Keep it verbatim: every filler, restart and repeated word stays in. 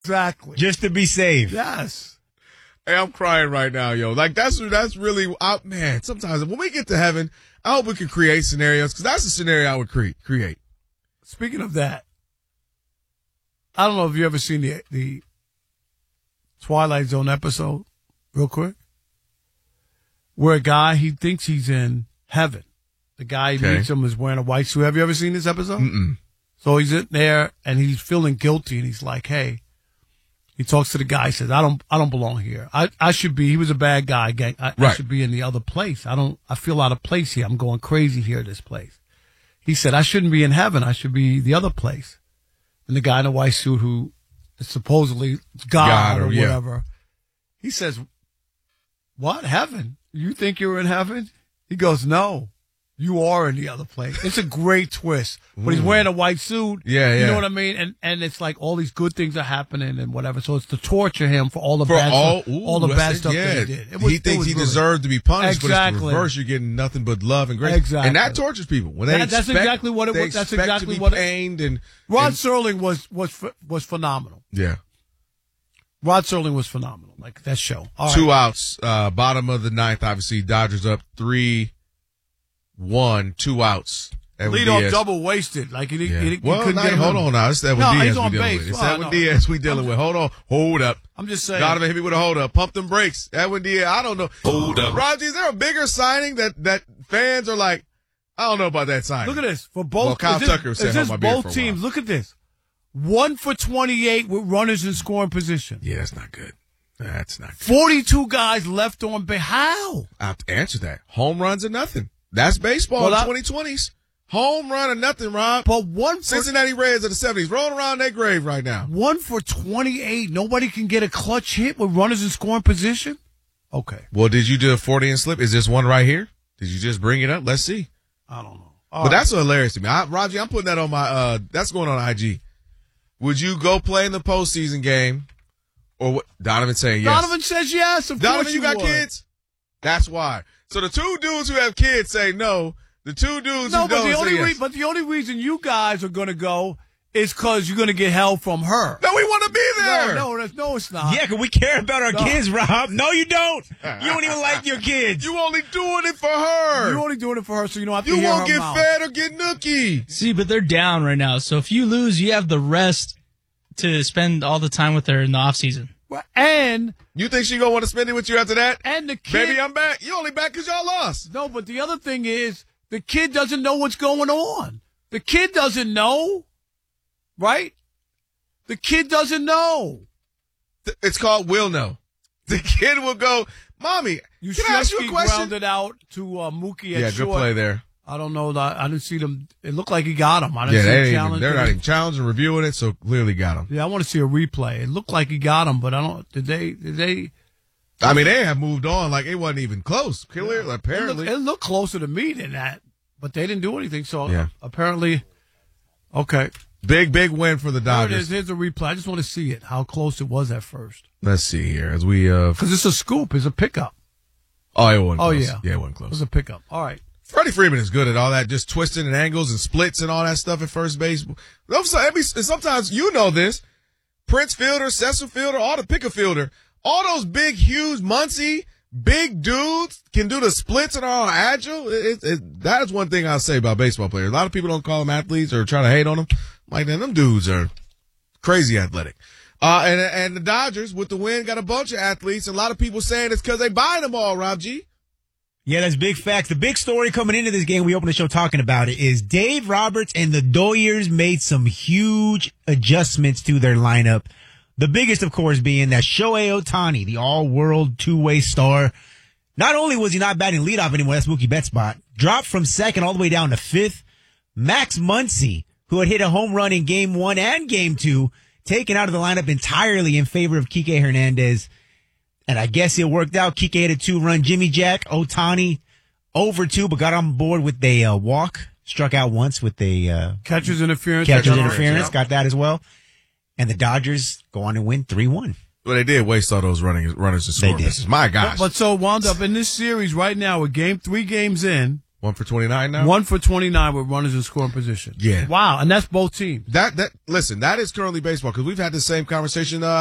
Exactly. Just to be safe. Yes. Hey, I'm crying right now, yo. Like, that's that's really, I, man, sometimes when we get to heaven, I hope we can create scenarios, because that's a scenario I would cre- create. Speaking of that, I don't know if you ever seen the the Twilight Zone episode, real quick, where a guy, he thinks he's in heaven. The guy he Okay. meets him is wearing a white suit. Have you ever seen this episode? Mm-mm. So he's in there and he's feeling guilty, and he's like, hey, he talks to the guy, says, I don't, I don't belong here. I, I should be, he was a bad guy, gang. I, I Right. should be in the other place. I don't, I feel out of place here. I'm going crazy here, this place. He said, I shouldn't be in heaven. I should be the other place. And the guy in the white suit, who is supposedly God, God, or or- yeah. whatever, he says, what? Heaven? You think you're in heaven? He goes, no. You are in the other place. It's a great twist. But he's wearing a white suit. Yeah, You yeah. know what I mean? And and it's like all these good things are happening and whatever. So it's to torture him for all the For bad all, stuff, ooh, all the that's bad it, stuff yeah. that he did. It was, he it thinks was he really- deserved to be punished, but it's Exactly. the reverse. You're getting nothing but love and grace. Exactly. And that tortures people. When they That- that's expect, exactly what it they was- that's expect exactly to be what it- pained and, Rod and Serling was was ph- was phenomenal. yeah. Rod Serling was phenomenal. Like that show. All Two right. outs, uh, bottom of the ninth, obviously. Dodgers up three one, two outs. Edwin Lead off Diaz. double wasted. Like he, he, Yeah. he, he well, couldn't now, get him hold in. on now. It's Edwin No, Diaz he's we on dealing base. with. It's Well, Edwin no. Diaz we dealing with. Hold on. Hold up. I'm just saying. Donovan hit me with a hold up. Pump them brakes. Edwin Diaz. I don't know. Hold up. Roger, is there a bigger signing that, that fans are like, I don't know about that signing. Look at this. For both, Well, Kyle is this, Tucker said, is "Hold this my beer both for a teams? while." Look at this. One for twenty-eight with runners in scoring position. Yeah, that's not good. That's not good. forty-two guys left on base. How? I have to answer that. Home runs are nothing. That's baseball Well, in I- twenty twenties. Home run or nothing, Rob. But one for Cincinnati Reds of the seventies rolling around their grave right now. one for twenty-eight. Nobody can get a clutch hit with runners in scoring position. Okay, Well, did you do a forty and slip? Is this one right here? Did you just bring it up? Let's see. I don't know. But that's hilarious to me. I, Roger, I'm putting that on my, uh, that's going on I G. Would you go play in the postseason game? Or what? Donovan saying yes. Donovan says yes. Of Donovan, course you got would. kids? That's why. So the two dudes who have kids say no. The two dudes No, who but don't the say only yes. re- but the only reason you guys are going to go is because you're going to get help from her. No, we want to be there. No, no, that's, no, it's not. Yeah, because we care about our No. kids, Rob. No, you don't. You don't even like your kids. You only doing it for her. You're only doing it for her, so you don't have to You hear won't her get mouth. fed or get nookie. See, but they're down right now. So if you lose, you have the rest to spend all the time with her in the off season. Well, And You think she gonna want to spend it with you after that? and the kid. Baby, I'm back. You only back because y'all lost. No, but the other thing is the kid doesn't know what's going on. The kid doesn't know, right? The kid doesn't know. Th- It's called will know. The kid will go, Mommy, You can I ask you a question? grounded out to uh, Mookie at Yeah, short. good play there. I don't know. that I didn't see them. It looked like he got him. I didn't Yeah, see they him ain't even, challenge. they're not even challenging, reviewing it, so clearly got him. Yeah, I want to see a replay. It looked like he got him, but I don't. Did they? Did they? I mean, they have moved on like it wasn't even close. Clearly, It apparently. looked, it looked closer to me than that, but they didn't do anything. So Yeah. apparently, okay. Big, big win for the There it Dodgers. is. Here's a replay. I just want to see it. How close it was at first. Let's see here as we. uh Because it's a scoop. It's a pickup. Oh, it wasn't Oh, close. yeah. Yeah, it wasn't It was close. a pickup. All right. Freddie Freeman is good at all that, just twisting and angles and splits and all that stuff at first base. Sometimes you know this. Prince Fielder, Cecil Fielder, all the pick a fielder. All those big, huge, Muncie, big dudes can do the splits and are all agile. It, it, it, that is one thing I'll say about baseball players. A lot of people don't call them athletes or try to hate on them. Like, then them dudes are crazy athletic. Uh, and, and the Dodgers, with the win, got a bunch of athletes. A lot of people saying it's because they buying them all, Rob G. Yeah, that's big facts. The big story coming into this game, we opened the show talking about it, is Dave Roberts and the Doyers made some huge adjustments to their lineup. The biggest, of course, being that Shohei Ohtani, the all-world two-way star, not only was he not batting leadoff anymore, that's Mookie Betts' spot, dropped from second all the way down to fifth. Max Muncy, who had hit a home run in game one and game two, taken out of the lineup entirely in favor of Kike Hernandez. And I guess it worked out. Kike had a two-run Jimmy Jack. Ohtani over two, but got on board with a uh, walk. Struck out once with a uh, Catcher's interference. catcher's Catcher's interference. yeah. Got that as well. And the Dodgers go on and win three one. Well, they did waste all those running runners to score They did. misses. My But, gosh. but so wound up in this series right now with game three games in, One for twenty-nine now? One for twenty-nine with runners in scoring position. Yeah. Wow. And that's both teams. That, that, listen, that is currently baseball because we've had the same conversation, uh,